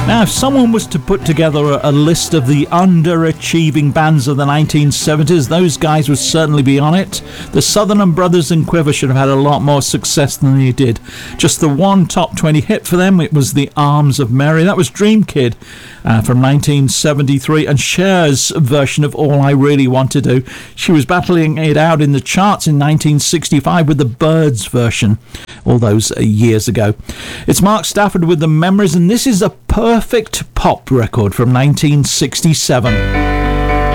Now, if someone was to put together a list of the underachieving bands of the 1970s, those guys would certainly be on it. The Southern Brothers and Quiver should have had a lot more success than they did. Just the one top 20 hit for them, it was The Arms of Mary. That was Dream Kid from 1973, and Cher's version of All I Really Want to Do. She was battling it out in the charts in 1965 with the Byrds version all those years ago. It's Mark Stafford with The Memories, and this is a perfect pop record from 1967.